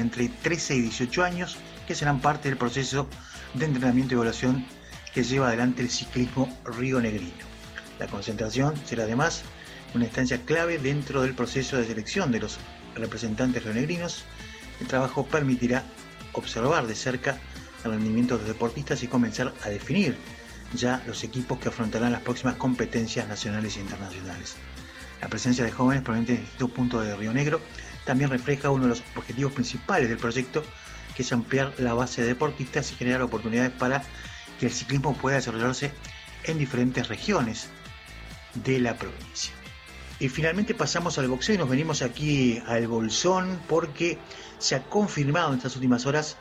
entre 13 y 18 años, que serán parte del proceso de entrenamiento y evaluación que lleva adelante el ciclismo rionegrino. La concentración será además una instancia clave dentro del proceso de selección de los representantes rionegrinos. El trabajo permitirá observar de cerca el rendimiento de los deportistas y comenzar a definir ya los equipos que afrontarán las próximas competencias nacionales e internacionales. La presencia de jóvenes provenientes de distintos puntos de Río Negro también refleja uno de los objetivos principales del proyecto, que es ampliar la base de deportistas y generar oportunidades para que el ciclismo pueda desarrollarse en diferentes regiones de la provincia. Y finalmente pasamos al boxeo y nos venimos aquí al Bolsón, porque se ha confirmado en estas últimas horas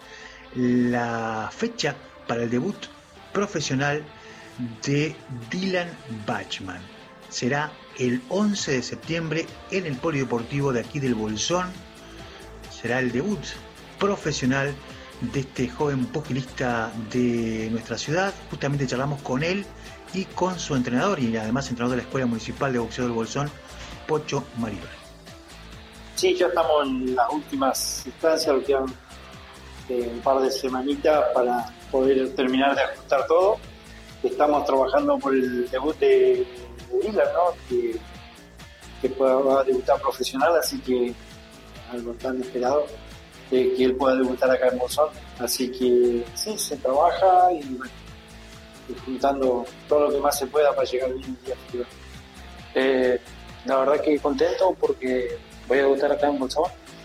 la fecha para el debut profesional de Dylan Bachmann. Será el 11 de septiembre en el polideportivo de aquí del Bolsón. Será el debut profesional de este joven pugilista de nuestra ciudad. Justamente charlamos con él y con su entrenador, y además entrenador de la Escuela Municipal de Boxeo del Bolsón, Pocho Maribel. Sí, ya estamos en las últimas instancias, lo quedan un par de semanitas para poder terminar de ajustar todo. Estamos trabajando por el debut de Dylan, ¿no? que va a debutar profesional, así que algo tan esperado, que él pueda debutar acá en Bolsón. Así que sí, se trabaja y bueno, juntando todo lo que más se pueda para llegar bien el día futuro. La verdad que contento porque voy a debutar acá en Bolsón,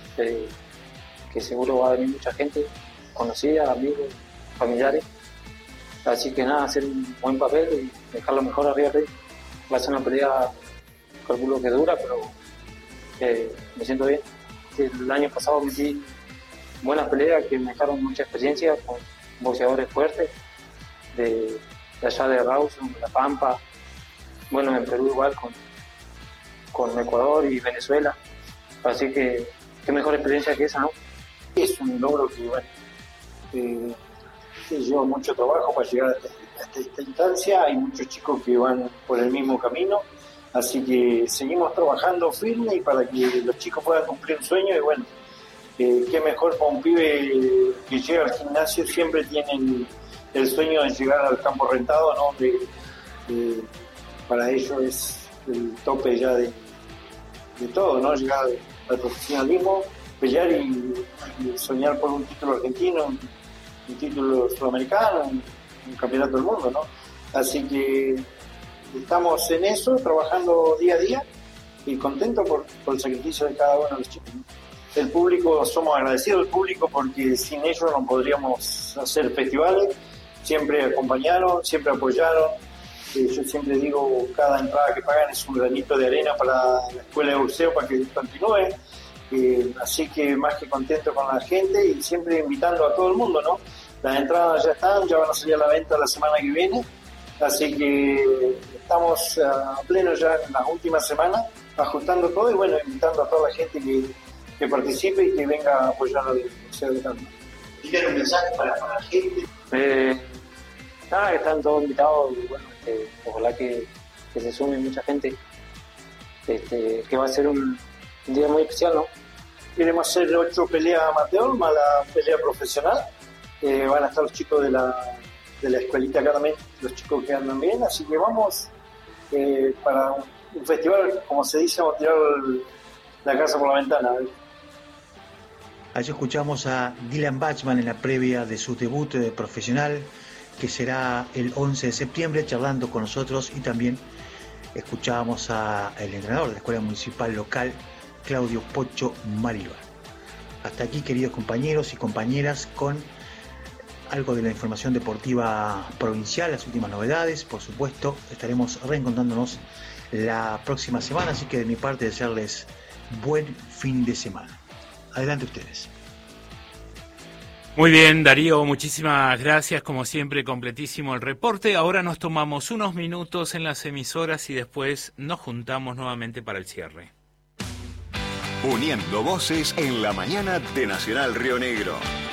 que seguro va a venir mucha gente conocida, amigos, familiares. Así que nada, hacer un buen papel y dejarlo mejor arriba de él. Va a ser una pelea, calculo que dura, pero me siento bien. El año pasado metí buenas peleas que me dejaron mucha experiencia con boxeadores fuertes de allá de Rawson, de La Pampa, bueno, en Perú igual con Ecuador y Venezuela. Así que qué mejor experiencia que esa, ¿no? Es un logro que, bueno, lleva mucho trabajo para llegar hasta esta instancia. Hay muchos chicos que van por el mismo camino, así que seguimos trabajando firme y para que los chicos puedan cumplir un sueño. Y bueno, qué mejor para un pibe que llega al gimnasio, siempre tienen el sueño de llegar al campo rentado, ¿no? Para ellos es el tope ya de todo, ¿no? Llegar al profesionalismo, pelear y soñar por un título argentino, un título sudamericano, un campeonato del mundo, ¿no? Así que estamos en eso, trabajando día a día y contento por el sacrificio de cada uno de los chicos, ¿no? El público, somos agradecidos al público porque sin ellos no podríamos hacer festivales. Siempre acompañaron, siempre apoyaron. Yo siempre digo, cada entrada que pagan es un granito de arena para la escuela de boxeo para que continúe. Así que más que contento con la gente y siempre invitando a todo el mundo, ¿no? Las entradas ya están, ya van a salir a la venta la semana que viene, así que estamos a pleno ya en las últimas semanas, ajustando todo y bueno, invitando a toda la gente que participe y que venga a apoyar al boxeo de Tacna. ¿Tienen un mensaje para la gente? Nada, que están todos invitados y bueno, ojalá que se sume mucha gente, que va a ser un día muy especial, ¿no? Queremos hacer 8 peleas amateur más la pelea profesional. Van a estar los chicos de la escuelita acá también, los chicos que andan bien, así que vamos para un festival, como se dice, vamos a tirar la casa por la ventana. Allí escuchamos a Dylan Bachmann en la previa de su debut profesional, que será el 11 de septiembre, charlando con nosotros, y también escuchábamos al entrenador de la Escuela Municipal Local, Claudio Pocho Maribel. Hasta aquí, queridos compañeros y compañeras, con algo de la información deportiva provincial, las últimas novedades. Por supuesto, estaremos reencontrándonos la próxima semana, así que de mi parte desearles buen fin de semana. Adelante ustedes. Muy bien, Darío, muchísimas gracias, como siempre, completísimo el reporte. Ahora nos tomamos unos minutos en las emisoras y después nos juntamos nuevamente para el cierre. Uniendo voces en la mañana de Nacional Río Negro.